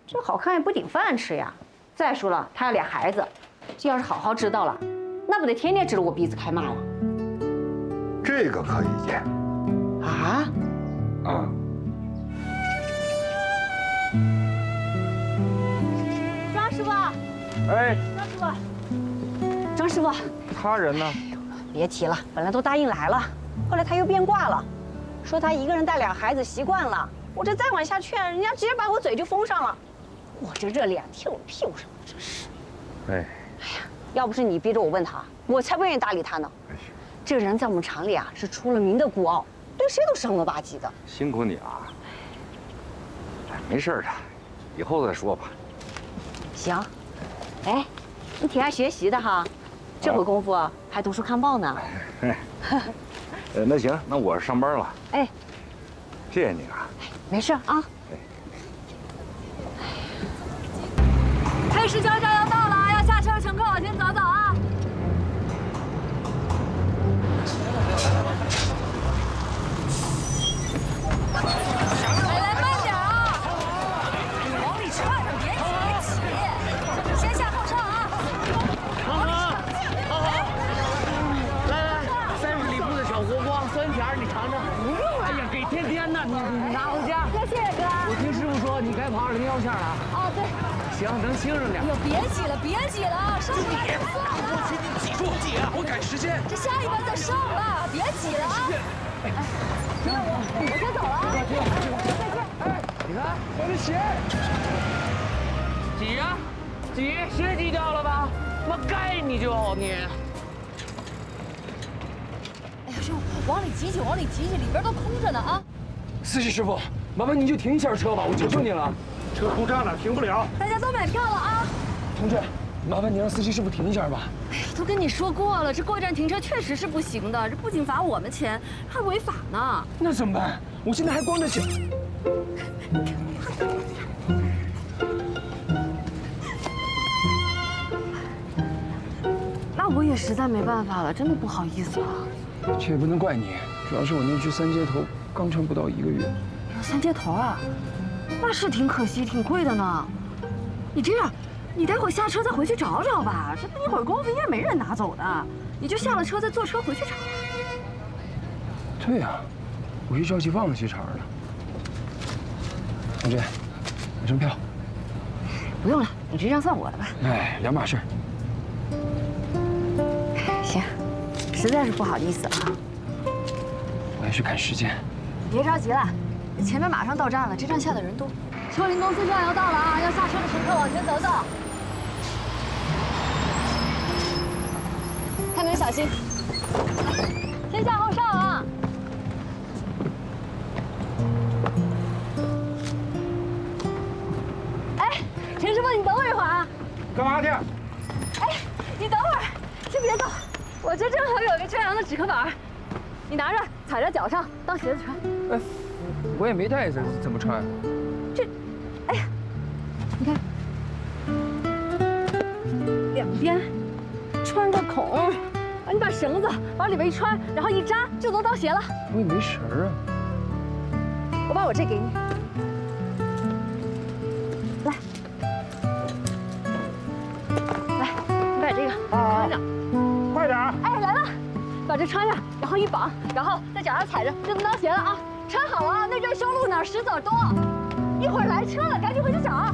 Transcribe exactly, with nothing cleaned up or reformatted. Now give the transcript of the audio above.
这好看也不顶饭吃呀。再说了，他要俩孩子，这要是好好知道了，那不得天天指着我鼻子开骂了？ 这个可以见。 啊？ 啊。 张师傅。 哎。 张师傅。张师傅。 他人呢？ 别提了，本来都答应来了，后来他又变卦了，说他一个人带俩孩子习惯了。我这再往下劝，人家直接把我嘴就封上了。我这热脸贴我屁股上了，真是。 哎。 哎呀，要不是你逼着我问他，我才不愿意搭理他呢。这人在我们厂里啊是出了名的孤傲，对谁都生了吧唧的。 辛苦你了。哎，没事的，以后再说吧。 行。哎，你挺爱学习的哈，这会功夫啊还读书看报呢。 哎。呃，那行，那我上班了。 哎。 谢谢你啊。 没事啊。 配食交站要到了，要下车的乘客往前走走啊！来来，慢点啊！往里踹着，别挤，别挤，先下后车啊！ 好好，好好，来来，三十里铺的小火锅，酸甜你尝尝。不用了，哎呀，给天天的，你你拿回家。 谢谢哥。 我听师傅说你该跑二零幺线了。 哦，对。 行，能轻省点。 哎呦，别挤了，别挤了，上来。 我去，你挤住，姐，我赶时间。 这下一班再上吧，别挤了啊！哎，那我我先走了啊。再见。 哎，你看我的鞋。挤呀，挤，鞋挤掉了吧？妈该你就你。 哎呀，师傅，往里挤挤，往里挤挤，里边都空着呢啊！ 司机师傅，麻烦您就停一下车吧，我求求您了。 车故障了，停不了。 大家都买票了啊！ 同志，麻烦你让司机师傅停一下吧。 哎呀，都跟你说过了，这过站停车确实是不行的，这不仅罚我们钱，还违法呢。 那怎么办？我现在还光着脚。 那我也实在没办法了，真的不好意思啊。 这也不能怪你，主要是我那只三接头刚成不到一个月。 三接头啊？那是挺可惜，挺贵的呢。你这样，你待会儿下车再回去找找吧。这一会儿功夫应该没人拿走的，你就下了车再坐车回去找。 对呀，我一着急忘了接茬了。同志，买张票。 不用了，你这张算我的吧。 哎，两码事。 行，实在是不好意思啊。 我也去赶时间。 别着急了。前面马上到站了，这站下的人多。车林公司站要到了啊，要下车的乘客往前走走。开门小心，先下后上啊。哎，陈师傅，你等我一会儿啊。 干嘛去？ 哎，你等会儿，先别走，我这正好有个遮阳的纸壳板，你拿着踩在脚上当鞋子穿。 哎。我也没带，怎怎么穿？ 这，哎呀，你看，两边穿个孔，啊，你把绳子往里边一穿，然后一扎就能当鞋了。 我也没绳啊。 我把我这给你，来，来，你把这个穿上， 快点！ 哎，来了，把这穿上，然后一绑，然后在脚上踩着，就能当鞋了啊。穿好了，那阵修路呢，石子多，一会儿来车了，赶紧回去找。